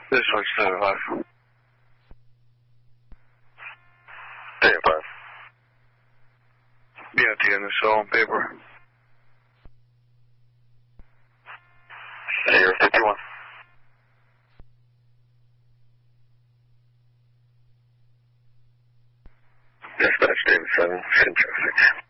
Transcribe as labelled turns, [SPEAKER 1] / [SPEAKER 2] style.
[SPEAKER 1] This one's 75.
[SPEAKER 2] Stand by.
[SPEAKER 1] BOT in the cell on paper.
[SPEAKER 2] Air 51. Dispatch David 7, send traffic.